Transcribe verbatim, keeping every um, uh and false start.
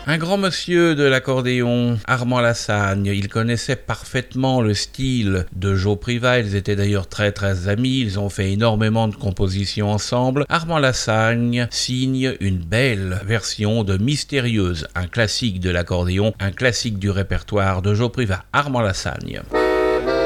Un grand monsieur de l'accordéon, Armand Lassagne, il connaissait parfaitement le style de Joe Priva, ils étaient d'ailleurs très très amis, ils ont fait énormément de compositions ensemble. Armand Lassagne signe une belle version de Mystérieuse, un classique de l'accordéon, un classique du répertoire de Joe Priva, Armand Lassagne.